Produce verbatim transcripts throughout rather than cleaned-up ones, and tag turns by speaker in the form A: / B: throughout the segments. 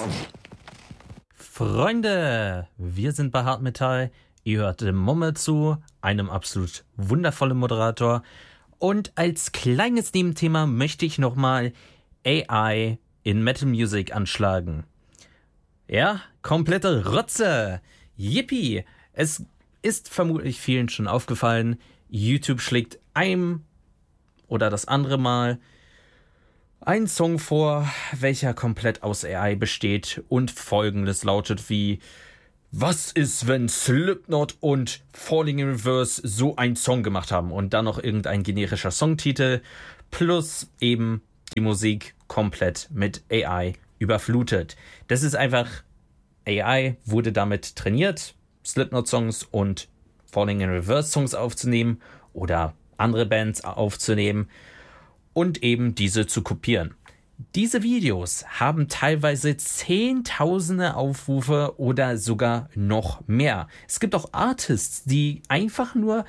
A: Freunde, wir sind bei Hartmetall. Ihr hört dem Momme zu, einem absolut wundervollen Moderator. Und als kleines Nebenthema möchte ich nochmal A I in Metal Music anschlagen. Ja, komplette Rotze. Yippie. Es ist vermutlich vielen schon aufgefallen, YouTube schlägt einem oder das andere Mal einen Song vor, welcher komplett aus A I besteht und folgendes lautet wie: Was ist, wenn Slipknot und Falling in Reverse so einen Song gemacht haben? Und dann noch irgendein generischer Songtitel plus eben die Musik komplett mit A I überflutet. Das ist einfach, A I wurde damit trainiert, Slipknot-Songs und Falling in Reverse-Songs aufzunehmen oder andere Bands aufzunehmen und eben diese zu kopieren. Diese Videos haben teilweise Zehntausende Aufrufe oder sogar noch mehr. Es gibt auch Artists, die einfach nur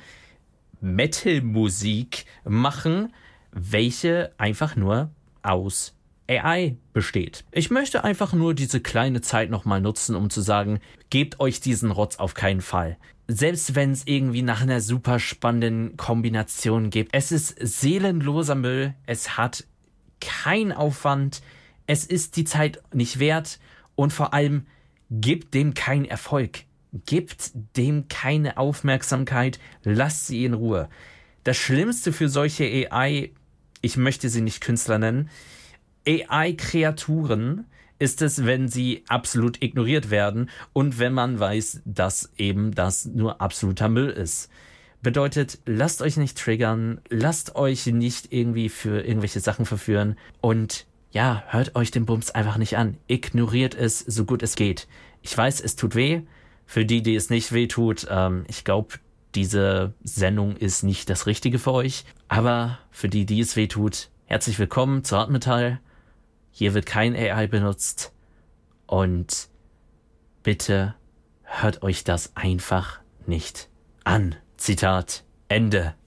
A: Metal-Musik machen, welche einfach nur aus A I besteht. Ich möchte einfach nur diese kleine Zeit nochmal nutzen, um zu sagen, gebt euch diesen Rotz auf keinen Fall. Selbst wenn es irgendwie nach einer super spannenden Kombination gibt. Es ist seelenloser Müll, es hat keinen Aufwand, es ist die Zeit nicht wert und vor allem gibt dem keinen Erfolg. Gibt dem keine Aufmerksamkeit, lasst sie in Ruhe. Das Schlimmste für solche A I, ich möchte sie nicht Künstler nennen, A I-Kreaturen ist es, wenn sie absolut ignoriert werden und wenn man weiß, dass eben das nur absoluter Müll ist. Bedeutet, lasst euch nicht triggern, lasst euch nicht irgendwie für irgendwelche Sachen verführen und ja, hört euch den Bums einfach nicht an. Ignoriert es, so gut es geht. Ich weiß, es tut weh. Für die, die es nicht weh tut, ähm, ich glaube, diese Sendung ist nicht das Richtige für euch. Aber für die, die es weh tut, herzlich willkommen zu Hartmetall. Hier wird kein A I benutzt und bitte hört euch das einfach nicht an. Zitat Ende.